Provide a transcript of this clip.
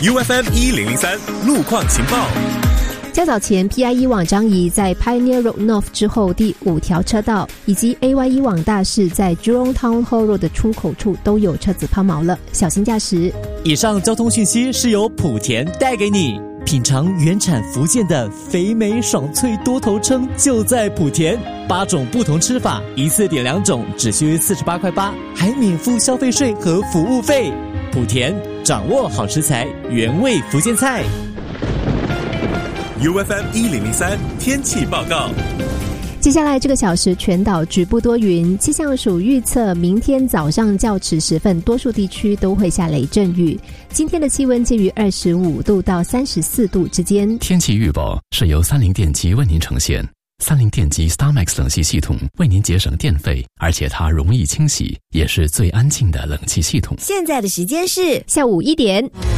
UFM1003 路况情报。 较早前 PIE 往张仪在 Pioneer Road North 之后第5条车道，以及 AYE 往大市在 Jurong Town Hall Road 的出口处都有车子抛锚了，小心驾驶。 以上交通讯息是由莆田带给你。品尝原产福建的肥美爽脆多头鲭就在莆田，8种不同吃法，一次点2种只需48.8块，还免付消费税和服务费。莆田掌握好食材，原味福建菜。 UFM1003 天气报告。 接下来这个小时全岛局部多云，气象署预测明天早上较迟时分多数地区都会下雷阵雨。今天的气温介于25度到34度之间。 天气预报是由三菱电机为您呈现。三菱电机 StarMax 冷气系统为您节省电费，而且它容易清洗，也是最安静的冷气系统。 现在的时间是下午1点。